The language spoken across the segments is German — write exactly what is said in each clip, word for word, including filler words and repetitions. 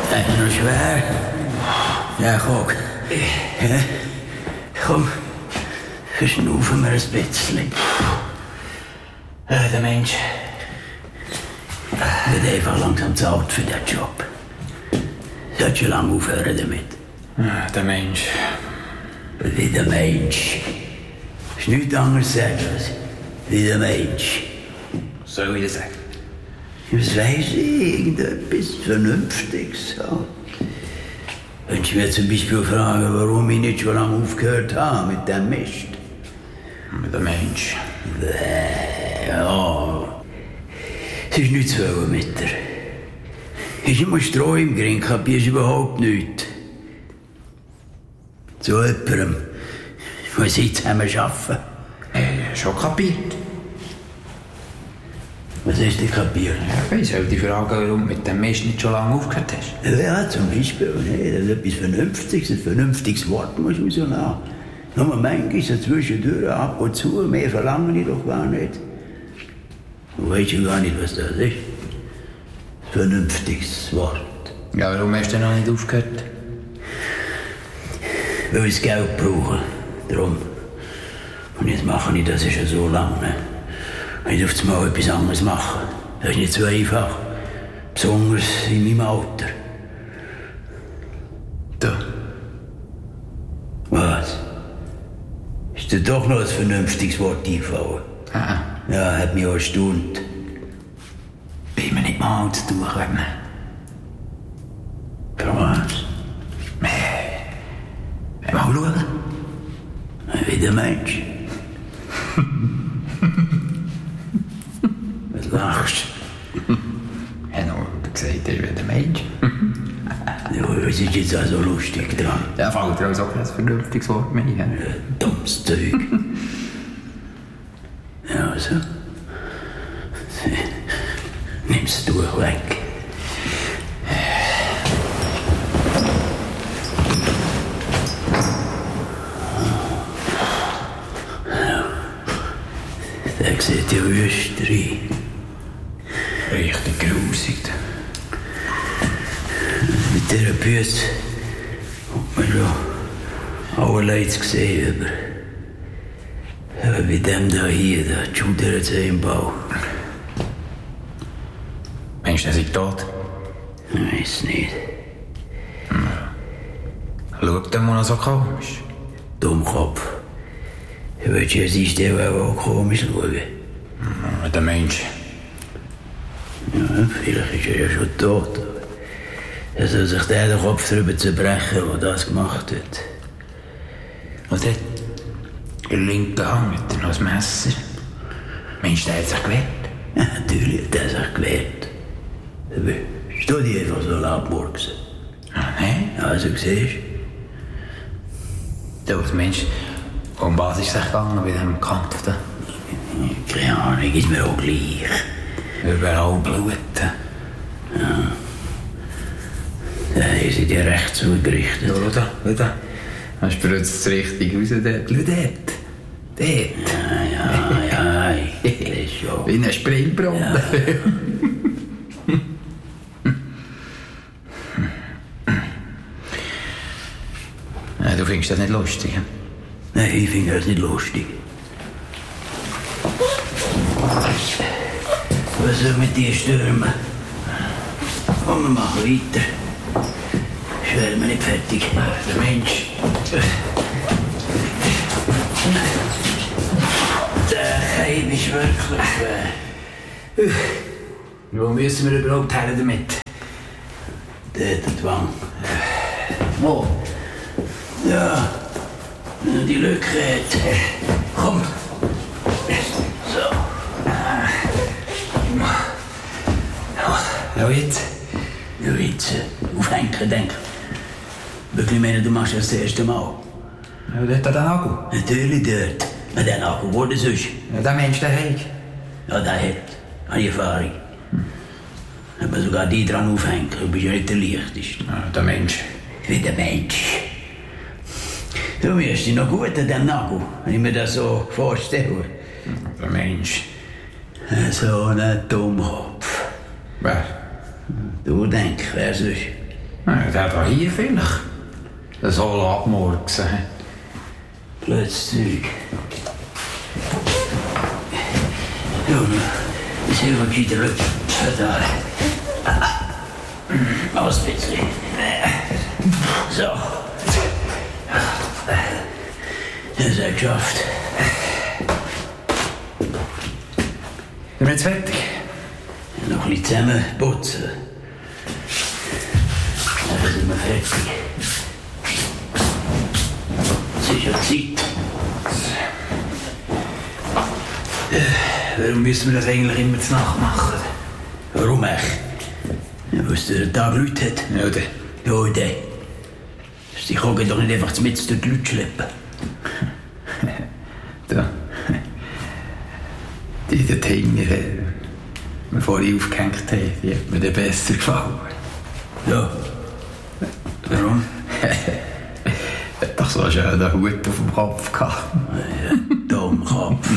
Das ist noch schwer. Ja, guck. Ja. Komm, verschnaufen wir ein bisschen. Ja, der Mensch. Wird einfach langsam zu alt für den Job. Sollte schon lange aufhören damit. Ja, der Mensch. Wie der Mensch. Das ist nichts anderes sagen als wie der Mensch. Was soll ich dir sagen? Was weiss ich, irgendetwas Vernünftiges. So. Könntest du mir zum Beispiel fragen, warum ich nicht schon lange aufgehört habe mit dem Mist? Mit dem Mensch. Ja. Es ist nichts zu wollen mit dir. Ist immer Stroh im Gring, kapierst du überhaupt nichts. Zu jemandem, der sie zusammen arbeiten. Äh, schon kapiert. Was hast du kapiert? Ja, ich soll dich fragen, warum du mit dem Mist nicht schon lange aufgehört hast. Ja, zum Beispiel. Nee, das ist etwas Vernünftiges, ein vernünftiges Wort muss man so nehmen. Nur manchmal so zwischendurch, ab und zu, mehr verlange ich doch gar nicht. Du weißt ja gar nicht, was das ist. Ein vernünftiges Wort. Ja, warum hast du noch nicht aufgehört? Weil ich das Geld brauche. Darum. Und jetzt mache ich das schon so lange. Ich darf mal etwas anderes machen. Das ist nicht so einfach. Besonders in meinem Alter. Da. Was? Ist dir doch noch ein vernünftiges Wort eingefallen? Ah. Ja, hat mich auch erstaunt. Bin mir nicht mal zu tun können. Für was? Äh, mal schauen. Wie der Mensch. Was lachst du? Ich habe noch gesagt, er ist wie der Mensch. Ja, was ist jetzt also lustig dran? Ja, fällt dir auch so ein vernünftiges Wort mehr ein. Ja, dummes Zeug. Ja, also. Nimm's durch weg. Ja. Der sieht ja wüst rein. Richtig grusig. Mit dieser Büsse hat man schon allerlei zu sehen über. Aber bei dem da hier, da schudert es im Bauch. Meinst du, er sei tot? Ich weiß nicht. Hm. Schaut der Mann so komisch? Dummkopf. Ich würde ja siehst du auch komisch schauen. Hm, der Mensch. Ja, vielleicht ist er ja schon tot. Er soll sich der den Kopf darüber zerbrechen, der das gemacht hat. Was hat der linke Hand mit noch das Messer? Meinst du, der hat sich gewehrt? Ja, natürlich hat er sich gewehrt. Aber steh dich einfach so abmurksen. Ah, nein? Also, siehst du? Du, was meinst du, um was ist es gegangen bei dem Kampf da? Keine Ahnung, ist mir auch gleich. Überall Blut. Ja. Da sind ja recht zugerichtet. Schau da, schau da. Dann spritzt es richtig raus, dort. Schau dort. Dort. Ja, ja, ja. Das ist schon. Wie ein Springbrunnen. Ja. Ja, du findest das nicht lustig? He? Nein, ich finde das nicht lustig. Was soll mit dir stürmen? Komm, wir machen weiter. Ich werde mir nicht fertig. Der Mensch. Der Keim ist wirklich schwer. Wo müssen wir überhaupt her damit? Der hat die Wange. Wo? Ja, wenn er die Lücke hat. Komm. So. Ja, jetzt? Ja, jetzt. Aufhängen, denk. Wirklich meinen, du machst das das erste Mal. Ja, dort an den Nagel. Natürlich dort. Aber der Nagel wurde sonst. Ja, der Mensch, der hat. Ja, der hat. Habe ich Erfahrung. Hm. Aber sogar die dran aufhängen, du bist ja nicht der Leichteste. Ja, der Mensch. Wie der Mensch. Du wirst dich noch gut an dem Nagel, wenn ich mir das so vorstelle. Ja, der Mensch. So ein Dummkopf. Wer? Du denkst, wer sonst? Ja, der da hier vielleicht. Das Hol abmurksen. Blödes Zeug. Ja, ich sehe mal wieder da. Aus ein bisschen. So. Das ist ja geschafft. Sind wir jetzt fertig? Noch ein bisschen zusammenputzen. Dann sind wir fertig. Es ist ja Zeit. Warum müssen wir das eigentlich immer zu Nacht machen? Warum echt? Ja, weil es der Tag Leute hat. Ja, der. Ja, der. Sie können doch nicht einfach mit durch die Leute schleppen. Da. Die dort hinten, die wir vorhin aufgehängt haben, die hat mir dann besser gefallen. Ja. Warum? Hat doch so einen schönen Hut auf dem Kopf gehabt. Ja, Dummkopf.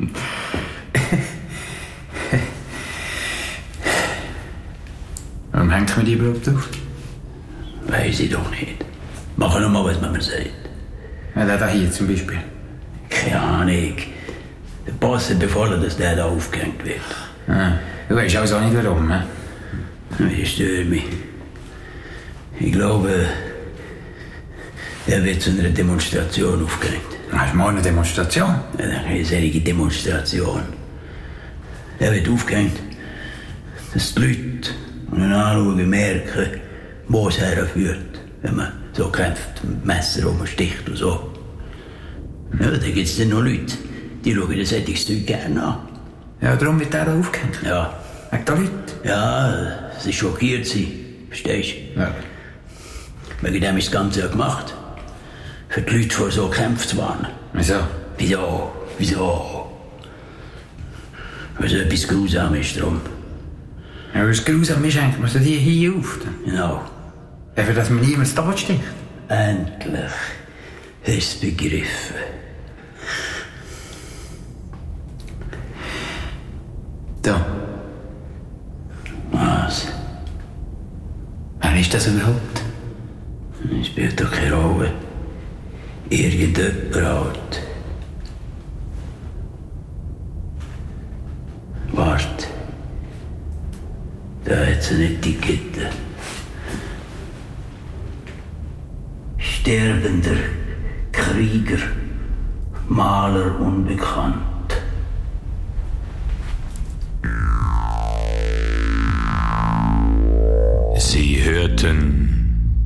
Warum hängt man die überhaupt auf? Weiss ich doch nicht. Machen wir mal, was man mir sagt. Ja, der da hier zum Beispiel. Keine Ahnung. Der Boss hat befohlen, dass der da aufgehängt wird. Ah, du weißt also nicht warum, ne? Das stört mich. Ich glaube, er wird zu einer Demonstration aufgehängt. Hast du mal eine Demonstration? Ja, eine solche Demonstration. Er wird aufgehängt, dass die Leute, die ihn anschauen, merken, wo es herführt, wenn man so kämpft, mit Messer rumsticht und so. Ja, da gibt es dann noch Leute, die schauen das solches Zeug gerne an. Ja, darum wird der da aufgehängt. Ja. Wegen der Leute? Ja, sie schockiert sie. Verstehst du? Ja. Wegen dem ist das Ganze ja gemacht. Für die Leute vor so Kämpfen zu warnen. Wieso? Wieso? Wieso? Weil so etwas grausam ist drum. Ja, weil es grausam ist, hängt man so die hier auf. Genau. Einfach, dass man niemand tot sticht. Endlich hast du es begriffen. Da. Was? Wer ist das überhaupt? Es spielt doch keine Rolle. Irgendjemand halt. Warte. Da hat es eine Etikette. Sterbender Krieger, Maler unbekannt. Sie hörten